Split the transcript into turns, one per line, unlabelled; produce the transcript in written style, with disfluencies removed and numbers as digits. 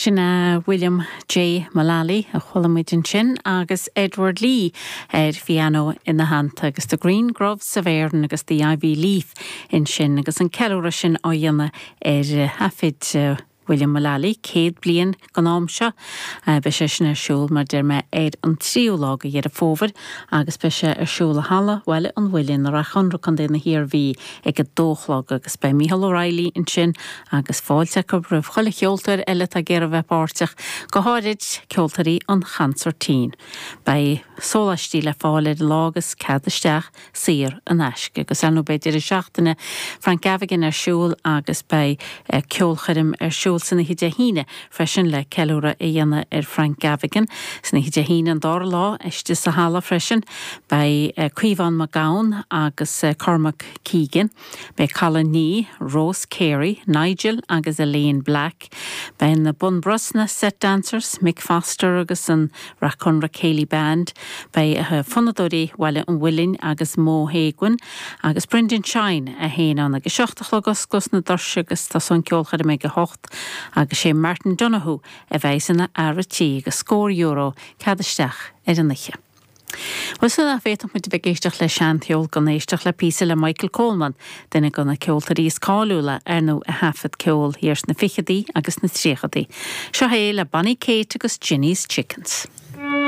Sinna William J. Mullally a chulamidin sin agus Edward Lee fiano in the hand agus the Green Grove Severn agus the Ivy Leaf in sin agus an celúra sin á dhéanna hafid William Mullally, céad blian gan amse, be sé sin siúl mar derme an tríolága iad a fófar, agus be sé siúl a hala, well an William ar a chunra condéna hir bhí ag a dóchlag agus be Michael O'Reilly in sin, agus fáilte go brúh chola cheoltar eile a ggéir a bheith párteach, go háid ceoltarí an chansartín. Bei sólastí le fáilid lágus cadisteach sir an eisc, agus anú beidir a seachtainna Frank Gavigan siúl agus bei ceolcharim siúl sanna hide híine freisin le celúra dhéanana Frank Gavigan sanna hide híine an dar lá eiste sa hala freisin bei Cuivan McGowan agus Cormac Keegan bei Colin Nee, Rose Carey, Nigel agus Elaine Black bei na Bunbrusna set dancers Mick Foster agus an Racconra Cayley Band bei Funadori Welle an Willin agus Mo Hagwin agus Brendan Shine a héan agus seachtach gus na dorse agus tá son ceolchar me go hocht agus sé Martin Donoghue a bheitsanna airtí agus €4 cadisteach an niche. Was a féach muid begéisteach le seantheol gan éisteach le písa le Michael Coleman duna gona ceoltarí scáúla nó a hafad ceol hiars na fichadaí agus na tríchadaí. Seo hé le Bonnie Kate agus Ginny's Chickens.